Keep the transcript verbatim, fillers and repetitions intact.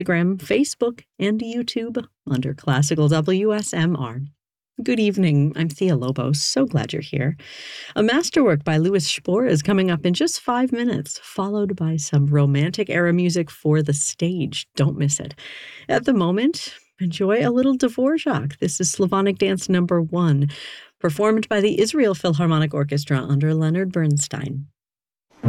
Instagram, Facebook, and YouTube under Classical W S M R. Good evening. I'm Thea Lobos. So glad you're here. A masterwork by Louis Spohr is coming up in just five minutes, followed by some romantic era music for the stage. Don't miss it. At the moment, enjoy a little Dvorak. This is Slavonic Dance Number One, performed by the Israel Philharmonic Orchestra under Leonard Bernstein.